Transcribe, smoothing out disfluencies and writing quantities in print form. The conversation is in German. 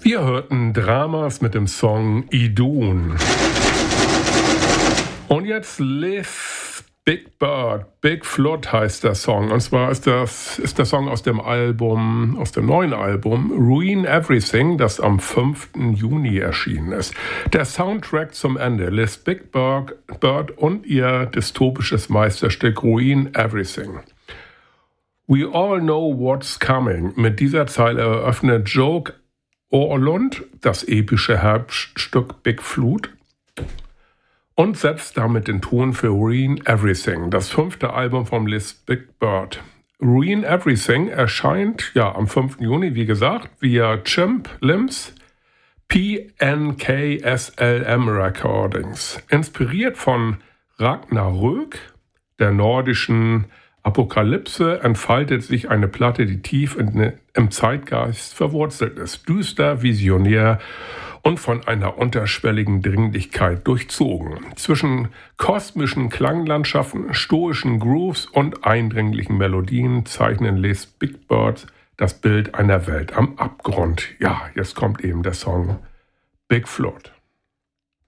Ihr hörten Dramas mit dem Song Idun. Und jetzt Live Big Bird, Big Flood heißt der Song. Und zwar ist der Song aus dem neuen Album Ruin Everything, das am 5. Juni erschienen ist. Der Soundtrack zum Ende, Live Big Bird und ihr dystopisches Meisterstück Ruin Everything. We all know what's coming. Mit dieser Zeile eröffnet Joke Orlund das epische Herbststück Big Flood und setzt damit den Ton für Ruin Everything, das 5. Album vom Live Big Bird. Ruin Everything erscheint am 5. Juni, wie gesagt, via Chimp Limbs PNKSLM Recordings. Inspiriert von Ragnarök, der nordischen Apokalypse, entfaltet sich eine Platte, die tief im Zeitgeist verwurzelt ist, düster, visionär und von einer unterschwelligen Dringlichkeit durchzogen. Zwischen kosmischen Klanglandschaften, stoischen Grooves und eindringlichen Melodien zeichnen Live Big Bird das Bild einer Welt am Abgrund. Ja, jetzt kommt eben der Song Big Flood.